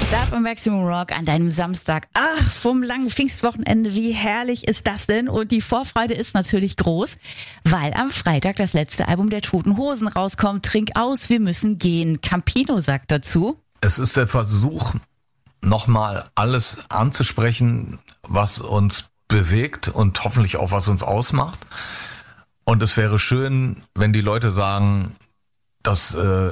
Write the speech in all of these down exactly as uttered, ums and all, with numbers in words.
Star F M Maximum Rock an deinem Samstag. Ach, vom langen Pfingstwochenende, wie herrlich ist das denn? Und die Vorfreude ist natürlich groß, weil am Freitag das letzte Album der Toten Hosen rauskommt. Trink aus, wir müssen gehen. Campino sagt dazu: Es ist der Versuch, nochmal alles anzusprechen, was uns bewegt und hoffentlich auch was uns ausmacht. Und es wäre schön, wenn die Leute sagen, dass äh,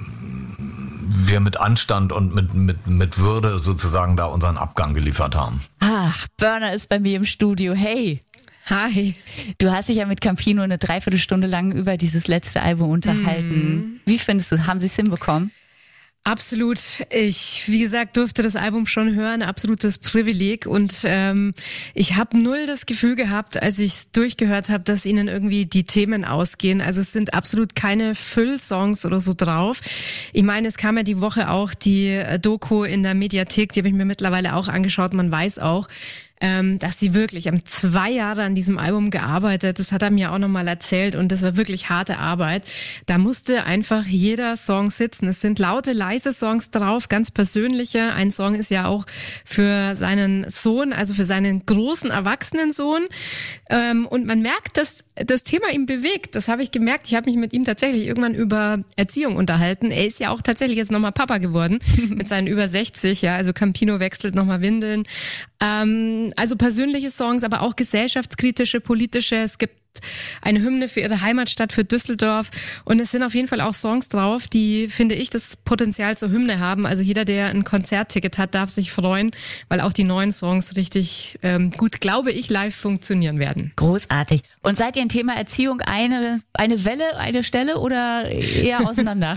wir mit Anstand und mit, mit, mit Würde sozusagen da unseren Abgang geliefert haben. Ach, Burner ist bei mir im Studio. Hey. Hi. Du hast dich ja mit Campino eine Dreiviertelstunde lang über dieses letzte Album unterhalten. Mm. Wie findest du, haben sie es hinbekommen? Absolut. Ich, wie gesagt, durfte das Album schon hören, absolutes Privileg, und ähm, ich habe null das Gefühl gehabt, als ich es durchgehört habe, dass ihnen irgendwie die Themen ausgehen. Also es sind absolut keine Füllsongs oder so drauf. Ich meine, es kam ja die Woche auch die Doku in der Mediathek, die habe ich mir mittlerweile auch angeschaut. Man weiß auch, ähm, dass sie wirklich, haben zwei Jahre an diesem Album gearbeitet. Das hat er mir auch nochmal erzählt, und das war wirklich harte Arbeit. Da musste einfach jeder Song sitzen. Es sind laute, leise Songs drauf, ganz persönliche. Ein Song ist ja auch für seinen Sohn, also für seinen großen erwachsenen Sohn. Ähm, und man merkt, dass das Thema ihn bewegt. Das habe ich gemerkt. Ich habe mich mit ihm tatsächlich irgendwann über Erziehung unterhalten. Er ist ja auch tatsächlich jetzt nochmal Papa geworden mit seinen über sechzig. Ja, also Campino wechselt nochmal Windeln. Ähm, also persönliche Songs, aber auch gesellschaftskritische, politische. Es gibt eine Hymne für ihre Heimatstadt, für Düsseldorf, und es sind auf jeden Fall auch Songs drauf, die, finde ich, das Potenzial zur Hymne haben. Also jeder, der ein Konzertticket hat, darf sich freuen, weil auch die neuen Songs richtig ähm, gut, glaube ich, live funktionieren werden. Großartig. Und seid ihr ein Thema Erziehung eine eine Welle, eine Stelle oder eher auseinander?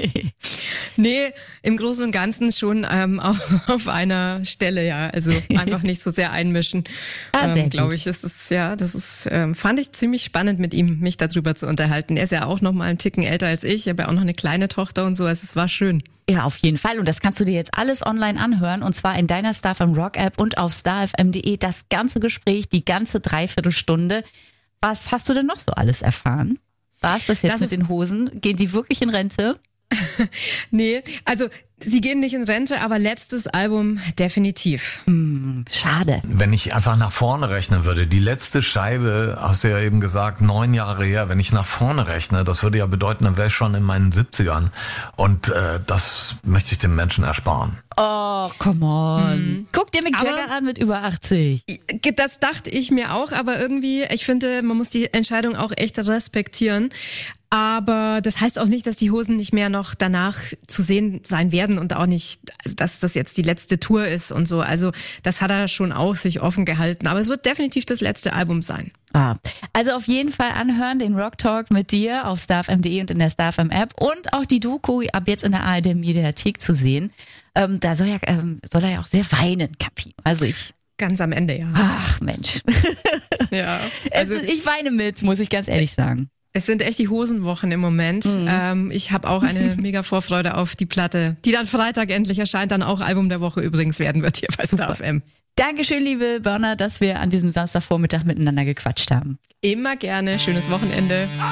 Nee, im Großen und Ganzen schon ähm, auf, auf einer Stelle, ja. Also einfach nicht so sehr einmischen. Ah, ähm, glaube ich, das ist, ja, das ist, ähm, fand ich ziemlich spannend, mit ihm mich darüber zu unterhalten. Er ist ja auch noch mal einen Ticken älter als ich. Ich habe ja auch noch eine kleine Tochter und so. Also es war schön. Ja, auf jeden Fall. Und das kannst du dir jetzt alles online anhören, und zwar in deiner Star F M Rock App und auf star f m punkt de. Das ganze Gespräch, die ganze Dreiviertelstunde. Was hast du denn noch so alles erfahren? War es das jetzt das mit den Hosen? Gehen die wirklich in Rente? Nee, also sie gehen nicht in Rente, aber letztes Album definitiv. Hm, schade. Wenn ich einfach nach vorne rechnen würde, die letzte Scheibe, hast du ja eben gesagt, neun Jahre her, wenn ich nach vorne rechne, das würde ja bedeuten, dann wäre ich schon in meinen siebzigern. Und äh, das möchte ich den Menschen ersparen. Oh, come on. Hm. Guck dir Mick Jagger an mit über achtzig. Das dachte ich mir auch, aber irgendwie, ich finde, man muss die Entscheidung auch echt respektieren. Aber das heißt auch nicht, dass die Hosen nicht mehr noch danach zu sehen sein werden, und auch nicht, also dass das jetzt die letzte Tour ist und so. Also das hat er schon auch sich offen gehalten. Aber es wird definitiv das letzte Album sein. Ah, also auf jeden Fall anhören, den Rock Talk mit dir auf star f m punkt de und in der Star F M App, und auch die Doku ab jetzt in der A R D Mediathek zu sehen. Ähm, da soll, ja, ähm, soll er ja auch sehr weinen, Campino. Also ich... Ganz am Ende, ja. Ach Mensch. Ja. Also Also ich weine mit, muss ich ganz ehrlich sagen. es sind echt die Hosenwochen im Moment. Mhm. Ähm, ich habe auch eine mega Vorfreude auf die Platte, die dann Freitag endlich erscheint, dann auch Album der Woche übrigens werden wird hier bei Star F M. Dankeschön, liebe Burner, dass wir an diesem Samstagvormittag miteinander gequatscht haben. Immer gerne. Schönes Wochenende.